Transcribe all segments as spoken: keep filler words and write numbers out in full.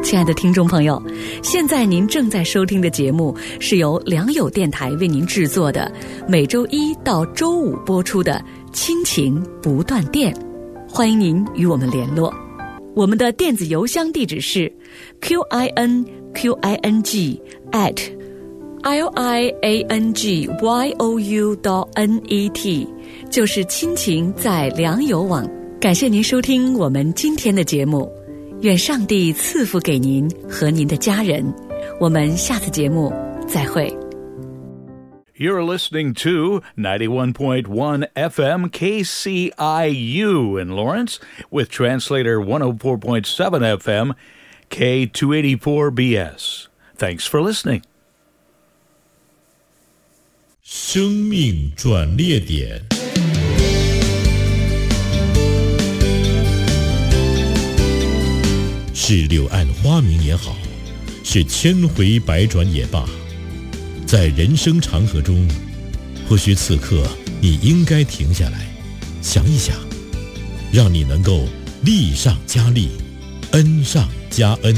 亲爱的听众朋友，现在您正在收听的节目是由良友电台为您制作的，每周一到周五播出的亲情不断电。欢迎您与我们联络，我们的电子邮箱地址是 q i n q i n g at l i a n g y o u dot n e t， 就是亲情在良友网。感谢您收听我们今天的节目，愿上帝赐福给您和您的家人。我们下次节目再会。 You're listening to ninety-one point one F M K C I U in Lawrence with translator one oh four point seven F M K two eighty-four B S. Thanks for listening. 生命转捩点，是柳暗花明也好，是千回百转也罢，在人生长河中，或许此刻你应该停下来想一想，让你能够力上加力，恩上加恩。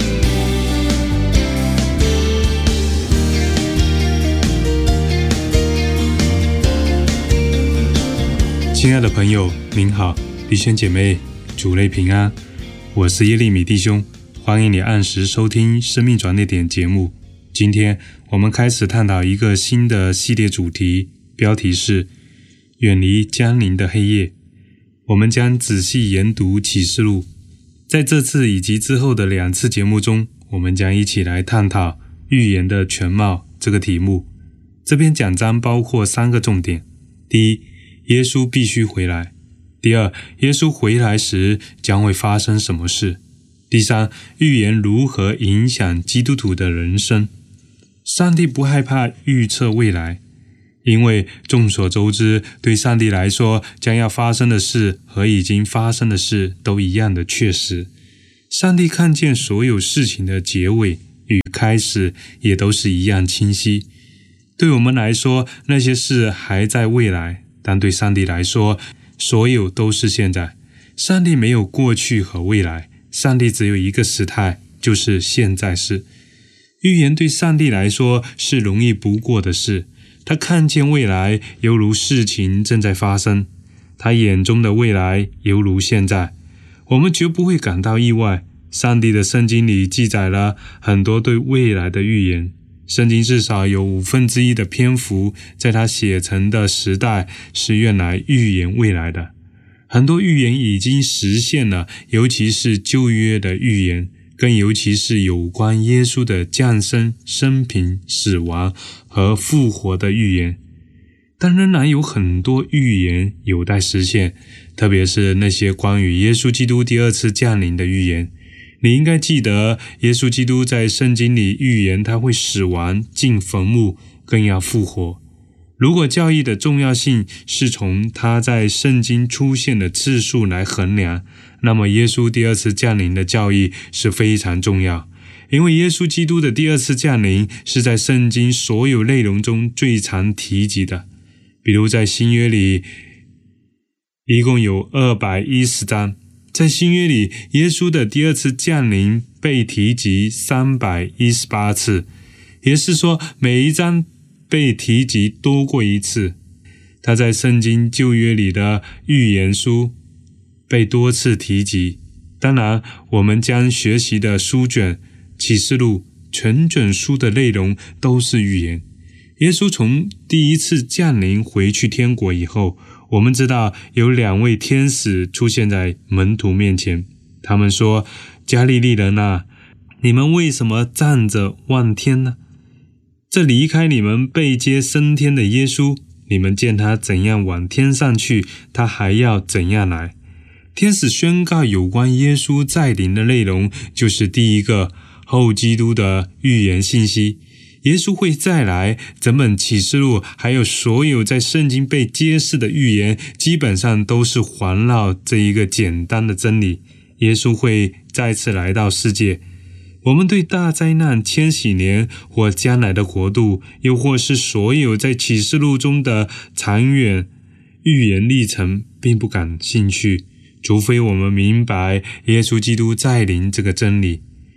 亲爱的朋友您好，弟兄姐妹主内平安，我是耶利米弟兄，欢迎你按时收听生命转捩点节目。今天我们开始探讨一个新的系列主题，标题是远离降临的黑夜。我们将仔细研读启示录，在这次以及之后的两次节目中，我们将一起来探讨预言的全貌这个题目。这篇讲章包括三个重点：第一，耶稣必须回来；第二，耶稣回来时将会发生什么事；第三，预言如何影响基督徒的人生。上帝不害怕预测未来，因为众所周知，对上帝来说，将要发生的事和已经发生的事都一样的确实。上帝看见所有事情的结尾与开始也都是一样清晰。对我们来说，那些事还在未来，但对上帝来说，所有都是现在。上帝没有过去和未来，上帝只有一个时态，就是现在式。预言对上帝来说是容易不过的事，他看见未来犹如事情正在发生，他眼中的未来犹如现在。我们绝不会感到意外，上帝的圣经里记载了很多对未来的预言，圣经至少有五分之一的篇幅在他写成的时代是用来预言未来的。很多预言已经实现了，尤其是旧约的预言，更尤其是有关耶稣的降生、生平、死亡和复活的预言。但仍然有很多预言有待实现，特别是那些关于耶稣基督第二次降临的预言。你应该记得，耶稣基督在圣经里预言他会死亡、进坟墓，更要复活。如果教义的重要性是从他在圣经出现的次数来衡量，那么耶稣第二次降临的教义是非常重要，因为耶稣基督的第二次降临是在圣经所有内容中最常提及的。比如在新约里一共有二百一十章，在新约里耶稣的第二次降临被提及三百一十八次，也是说每一章被提及多过一次。他在圣经旧约里的预言书被多次提及。当然，我们将学习的书卷启示录全卷书的内容都是预言。耶稣从第一次降临回去天国以后，我们知道有两位天使出现在门徒面前，他们说：加利利人啊，你们为什么站着望天呢？这离开你们被接升天的耶稣，你们见他怎样往天上去，他还要怎样来。天使宣告有关耶稣再临的内容，就是第一个后基督的预言信息。耶稣会再来，整本启示录还有所有在圣经被揭示的预言，基本上都是环绕这一个简单的真理：耶稣会再次来到世界。我们对大灾难、千禧年或将来的国度，又或是所有在启示录中的长远预言历程并不感兴趣，除非我们明白耶稣基督再临这个真理。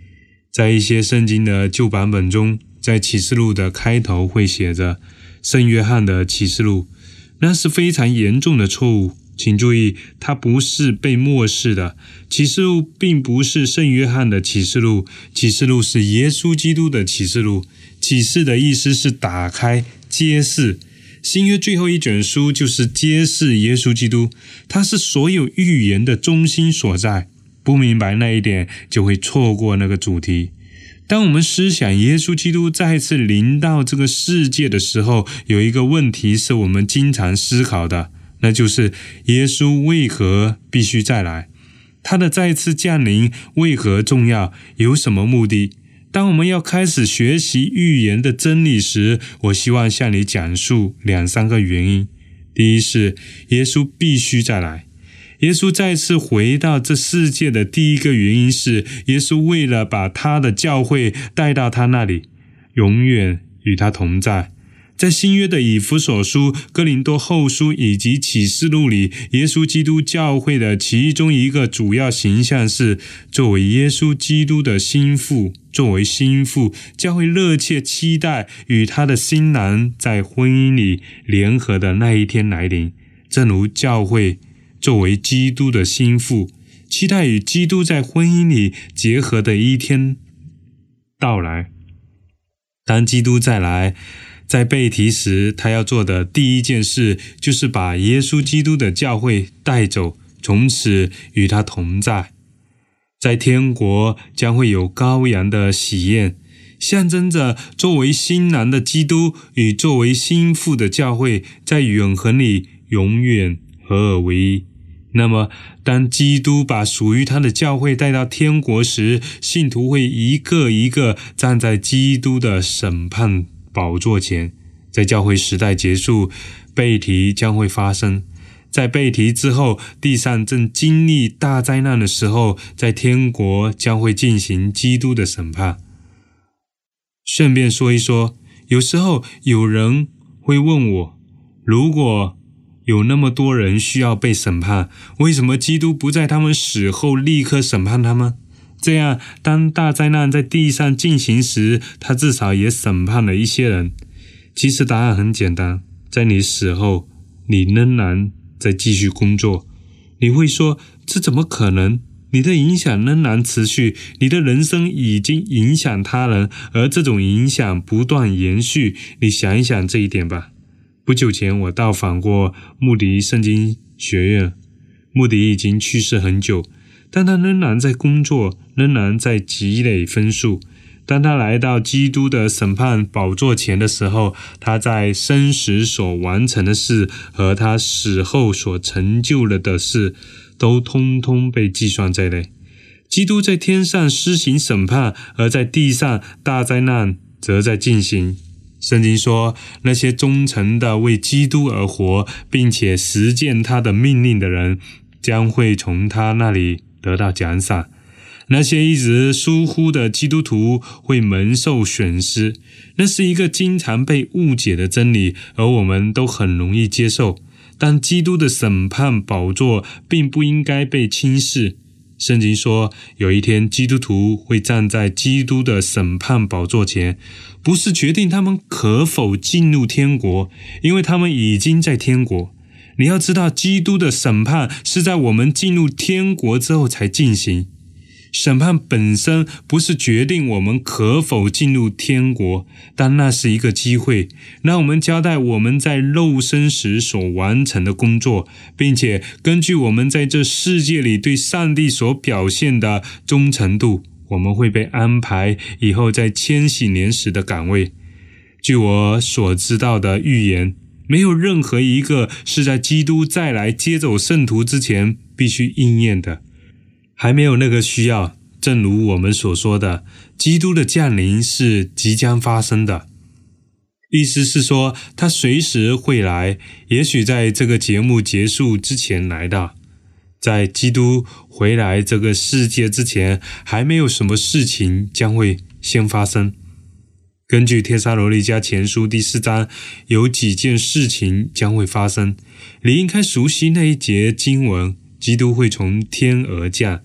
在一些圣经的旧版本中，在启示录的开头会写着圣约翰的启示录，那是非常严重的错误。请注意，它不是被漠视的。启示录并不是圣约翰的启示录，启示录是耶稣基督的启示录。启示的意思是打开、揭示。新约最后一卷书就是揭示耶稣基督，它是所有预言的中心所在。不明白那一点，就会错过那个主题。当我们思想耶稣基督再次临到这个世界的时候，有一个问题是我们经常思考的，那就是耶稣为何必须再来？他的再次降临为何重要？有什么目的？当我们要开始学习预言的真理时，我希望向你讲述两三个原因。第一是耶稣必须再来。耶稣再次回到这世界的第一个原因是，耶稣为了把他的教会带到他那里，永远与他同在。在新约的以弗所书、哥林多后书以及启示录里，耶稣基督教会的其中一个主要形象是作为耶稣基督的心腹。作为心腹，教会热切期待与他的新郎在婚姻里联合的那一天来临，正如教会作为基督的心腹，期待与基督在婚姻里结合的一天到来。当基督再来，在被提时，他要做的第一件事就是把耶稣基督的教会带走，从此与他同在。在天国将会有羔羊的喜宴，象征着作为新郎的基督与作为心腹的教会在永恒里永远合而为一。那么当基督把属于他的教会带到天国时，信徒会一个一个站在基督的审判宝座前。在教会时代结束，被提将会发生。在被提之后，地上正经历大灾难的时候，在天国将会进行基督的审判。顺便说一说，有时候有人会问我，如果有那么多人需要被审判，为什么基督不在他们死后立刻审判他们？这样，当大灾难在地上进行时，他至少也审判了一些人。其实答案很简单，在你死后，你仍然在继续工作。你会说，这怎么可能？你的影响仍然持续，你的人生已经影响他人，而这种影响不断延续。你想一想这一点吧。不久前我到访过穆迪圣经学院，穆迪已经去世很久，但他仍然在工作，仍然在积累分数。当他来到基督的审判宝座前的时候，他在生时所完成的事和他死后所成就了的事都通通被计算在内。基督在天上施行审判，而在地上大灾难则在进行。圣经说，那些忠诚的为基督而活，并且实践他的命令的人，将会从他那里得到奖赏。那些一直疏忽的基督徒会蒙受损失，那是一个经常被误解的真理，而我们都很容易接受。但基督的审判宝座并不应该被轻视。圣经说，有一天基督徒会站在基督的审判宝座前，不是决定他们可否进入天国，因为他们已经在天国。你要知道，基督的审判是在我们进入天国之后才进行。审判本身不是决定我们可否进入天国，但那是一个机会，让我们交代我们在肉身时所完成的工作，并且根据我们在这世界里对上帝所表现的忠诚度，我们会被安排以后在千禧年时的岗位。据我所知道的预言，没有任何一个是在基督再来接走圣徒之前必须应验的。还没有那个需要，正如我们所说的，基督的降临是即将发生的。意思是说，他随时会来，也许在这个节目结束之前来到。在基督回来这个世界之前，还没有什么事情将会先发生。根据帖撒罗尼迦前书第四章，有几件事情将会发生。你应该熟悉那一节经文，基督会从天而降，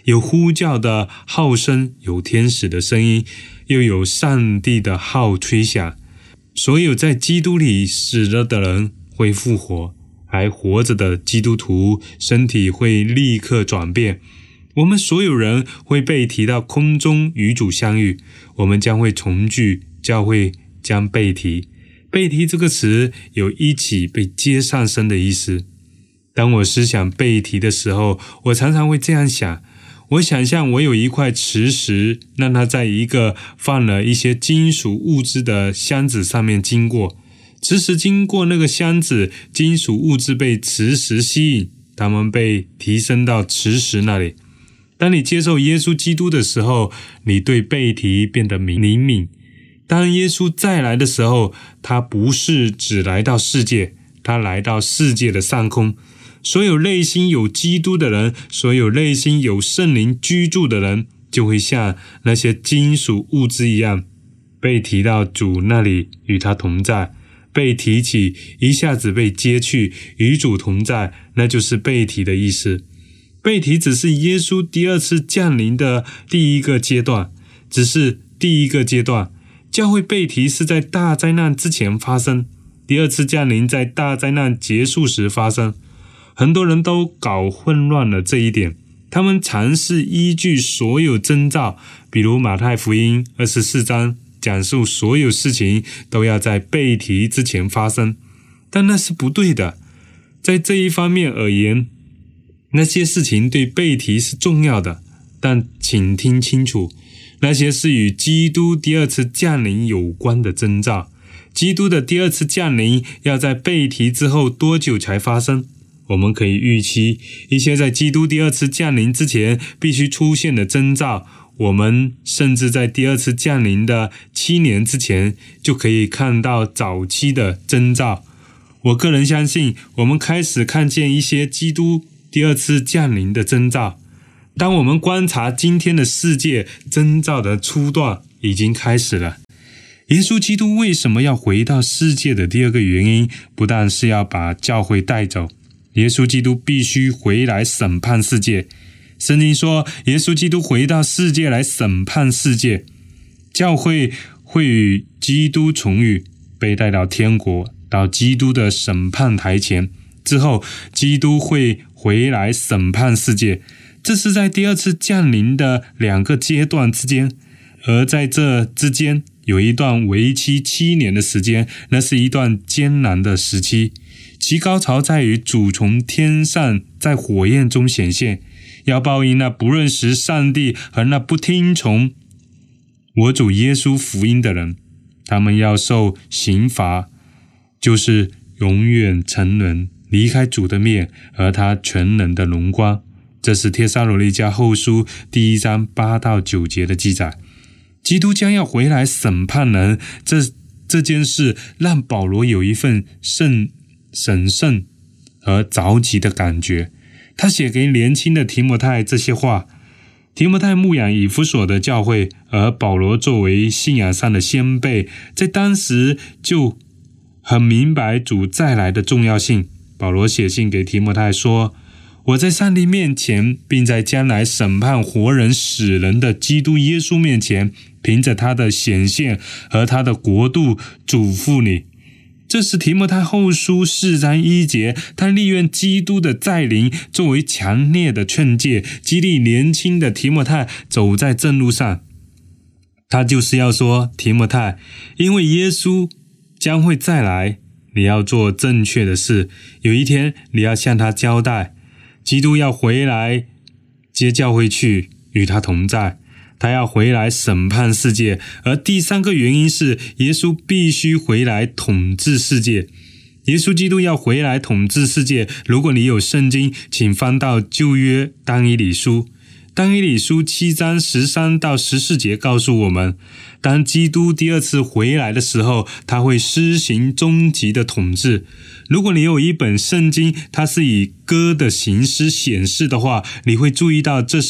有呼叫的号声，有天使的声音，又有上帝的号吹响。所有在基督里死了的人会复活，还活着的基督徒身体会立刻转变。我们所有人会被提到空中与主相遇，我们将会重聚，教会将被提。被提这个词有一起被接上身的意思。当我思想被提的时候，我常常会这样想，我想象我有一块磁石，让它在一个放了一些金属物质的箱子上面经过，磁石经过那个箱子，金属物质被磁石吸引，它们被提升到磁石那里。当你接受耶稣基督的时候，你对被提变得灵敏。当耶稣再来的时候，他不是只来到世界，他来到世界的上空。所有内心有基督的人，所有内心有圣灵居住的人，就会像那些金属物质一样，被提到主那里与他同在。被提起，一下子被接去，与主同在，那就是被提的意思。被提只是耶稣第二次降临的第一个阶段，只是第一个阶段。教会被提是在大灾难之前发生，第二次降临在大灾难结束时发生。很多人都搞混乱了这一点，他们尝试依据所有征兆，比如马太福音二十四章讲述所有事情都要在被提之前发生，但那是不对的。在这一方面而言，那些事情对被提是重要的，但请听清楚，那些是与基督第二次降临有关的征兆。基督的第二次降临要在被提之后多久才发生？我们可以预期一些在基督第二次降临之前必须出现的征兆，我们甚至在第二次降临的七年之前就可以看到早期的征兆。我个人相信，我们开始看见一些基督第二次降临的征兆。当我们观察今天的世界，征兆的初段已经开始了。耶稣基督为什么要回到世界的第二个原因，不但是要把教会带走，耶稣基督必须回来审判世界。圣经说，耶稣基督回到世界来审判世界，教会会与基督重遇，被带到天国，到基督的审判台前。之后，基督会回来审判世界。这是在第二次降临的两个阶段之间，而在这之间有一段为期七年的时间，那是一段艰难的时期。其高潮在于主从天上在火焰中显现，要报应那不认识上帝和那不听从我主耶稣福音的人，他们要受刑罚，就是永远沉沦，离开主的面和他全能的荣光。这是帖撒罗尼迦后书第一章八到九节的记载。基督将要回来审判人，这这件事让保罗有一份慎审慎和着急的感觉。他写给年轻的提摩太这些话。提摩太牧养以弗所的教会，而保罗作为信仰上的先辈，在当时就很明白主再来的重要性。保罗写信给提摩太说，我在上帝面前，并在将来审判活人死人的基督耶稣面前，凭着他的显现和他的国度嘱咐你。这是提摩太后书四章一节，他立愿基督的再临作为强烈的劝诫，激励年轻的提摩太走在正路上。他就是要说，提摩太，因为耶稣将会再来，你要做正确的事，有一天你要向他交代。基督要回来接教会去，与他同在，他要回来审判世界。而第三个原因是，耶稣必须回来统治世界。耶稣基督要回来统治世界。如果你有圣经，请翻到旧约但以理书。但以理书七章十三到十四节告诉我们，当基督第二次回来的时候，他会施行终极的统治。如果你有一本圣经，它是以歌的形式显示的话，你会注意到这